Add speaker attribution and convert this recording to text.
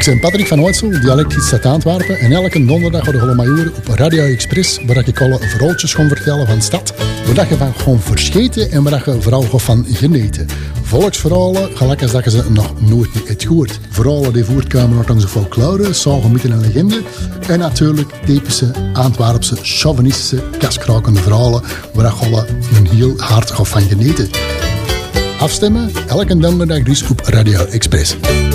Speaker 1: Ik ben Patrick van Ooitsel, dialectgids uit Antwerpen. En elke donderdag worden we mij horen op Radio Express, waar ik alle verhaaltjes ga vertellen van de stad. Waar je van gewoon verscheten en waar je vooral van genieten. Volksverhalen, gelijk als dat je ze nog nooit niet hebt gehoord. Verhalen die voortkomen uit onze folklore, zagen, mythen en legenden. En natuurlijk typische Antwerpse, chauvinistische, kaskrakende verhalen, waar je een heel hard van genieten. Afstemmen, elke donderdag dus op Radio Express.